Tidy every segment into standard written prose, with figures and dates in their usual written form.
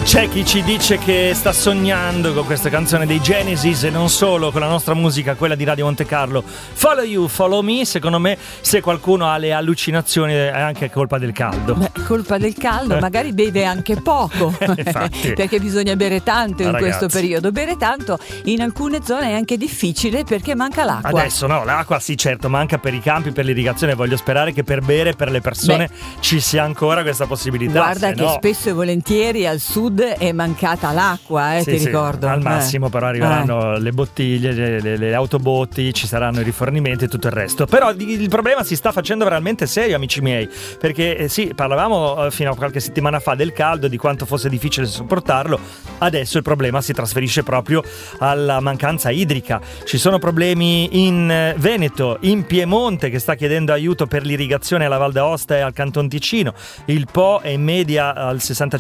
C'è chi ci dice che sta sognando con questa canzone dei Genesis e non solo, con la nostra musica, quella di Radio Monte Carlo. Follow You, Follow Me. Secondo me, se qualcuno ha le allucinazioni è anche colpa del caldo. Beh, colpa del caldo, magari beve anche poco. Perché bisogna bere tanto in questo periodo. Bere tanto in alcune zone è anche difficile perché manca l'acqua. Adesso no, l'acqua sì, certo, manca per i campi, per l'irrigazione. Voglio sperare che per bere, per le persone ci sia ancora questa possibilità. Guarda che spesso e volentieri al sud è mancata l'acqua, ti ricordo. Al massimo però arriveranno le bottiglie, le autobotti, ci saranno i rifornimenti e tutto il resto. Però il problema si sta facendo veramente serio, amici miei, perché parlavamo fino a qualche settimana fa del caldo, di quanto fosse difficile sopportarlo. Adesso il problema si trasferisce proprio alla mancanza idrica. Ci sono problemi in Veneto, in Piemonte, che sta chiedendo aiuto per l'irrigazione alla Val d'Aosta e al Canton Ticino. Il Po è in media al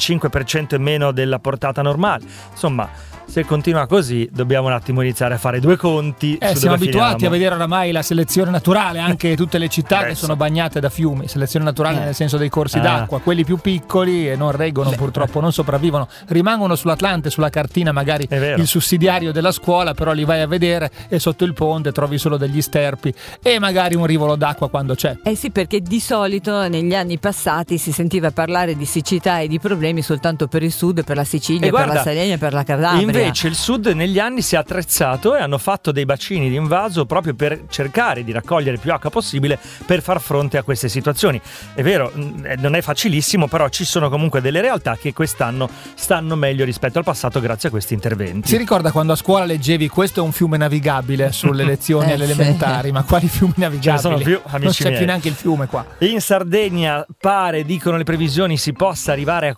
65% e meno della portata normale. Insomma, se continua così dobbiamo un attimo iniziare a fare due conti. Siamo abituati a vedere oramai la selezione naturale, anche tutte le città che sono bagnate da fiumi. Selezione naturale nel senso dei corsi d'acqua. Quelli più piccoli non reggono, purtroppo non sopravvivono, rimangono sull'Atlante, sulla cartina magari il sussidiario della scuola, però li vai a vedere e sotto il ponte trovi solo degli sterpi e magari un rivolo d'acqua quando c'è. Sì, perché di solito negli anni passati si sentiva parlare di siccità e di problemi soltanto per il sud, per la Sicilia, per la Sardegna e per la Calabria. Invece il sud negli anni si è attrezzato e hanno fatto dei bacini di invaso proprio per cercare di raccogliere più acqua possibile per far fronte a queste situazioni. È vero, non è facilissimo, però ci sono comunque delle realtà che quest'anno stanno meglio rispetto al passato grazie a questi interventi. Si ricorda quando a scuola leggevi questo è un fiume navigabile sulle lezioni alle elementari, ma quali fiumi navigabili? Sono più, amici non c'è miei. più neanche il fiume qua. In Sardegna dicono le previsioni, si possa arrivare a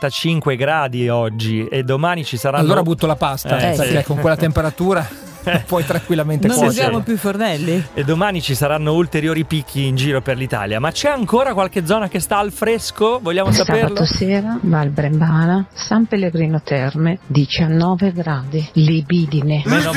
45 gradi oggi e domani ci saranno... Allora butto la pasta, perché con quella temperatura puoi tranquillamente non usiamo più i fornelli. E domani ci saranno ulteriori picchi in giro per l'Italia. Ma c'è ancora qualche zona che sta al fresco? Vogliamo saperlo? Sabato sera, Val Brembana, San Pellegrino Terme, 19 gradi, libidine. Meno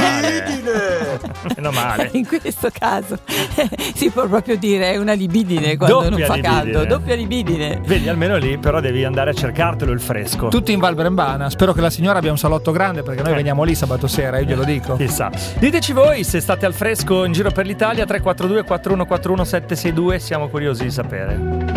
male. In questo caso si può proprio dire è una libidine quando doppia non fa libidine. caldo. Doppia libidine. Vedi, almeno lì però devi andare a cercartelo il fresco. Tutti in Val Brembana. Spero che la signora abbia un salotto grande, perché noi veniamo lì sabato sera, io glielo dico. Chissà. Diteci voi se state al fresco in giro per l'Italia. 342 4141 762, siamo curiosi di sapere.